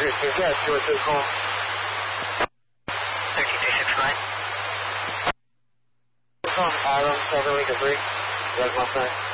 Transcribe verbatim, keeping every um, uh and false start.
thirteen, gas, two oh two, call. thirteen two six nine. Call Adam, southerly debris. That's my friend.